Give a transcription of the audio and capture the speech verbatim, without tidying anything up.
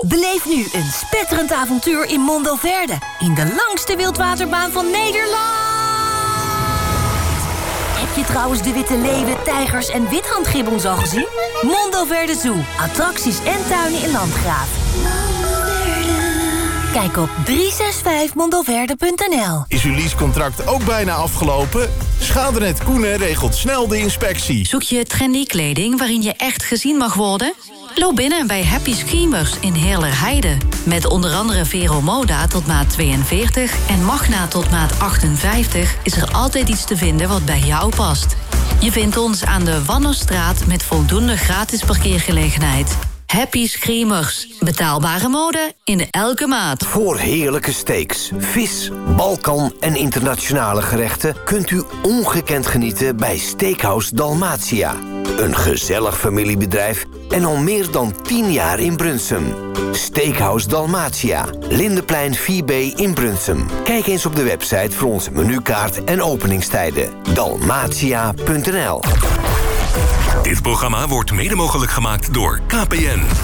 Beleef nu een spetterend avontuur in Mondoverde. In de langste wildwaterbaan van Nederland. Heb je trouwens de witte leeuwen, tijgers en withandgibbons al gezien? Mondoverde Zoo. Attracties en tuinen in Landgraaf. Kijk op drie zes vijf mondoverde punt n l. Is uw leasecontract ook bijna afgelopen? Schadenet Koenen regelt snel de inspectie. Zoek je trendy kleding waarin je echt gezien mag worden? Loop binnen bij Happy Schemers in Heerlerheide. Met onder andere Vero Moda tot maat tweeënveertig en Magna tot maat achtenvijftig... is er altijd iets te vinden wat bij jou past. Je vindt ons aan de Wannerstraat met voldoende gratis parkeergelegenheid. Happy Schemers. Betaalbare mode in elke maat. Voor heerlijke steaks, vis, Balkan en internationale gerechten kunt u ongekend genieten bij Steakhouse Dalmatia. Een gezellig familiebedrijf en al meer dan tien jaar in Brunsum. Steakhouse Dalmatia, Lindeplein vier B in Brunsum. Kijk eens op de website voor onze menukaart en openingstijden. dalmatia punt n l. Dit programma wordt mede mogelijk gemaakt door K P N.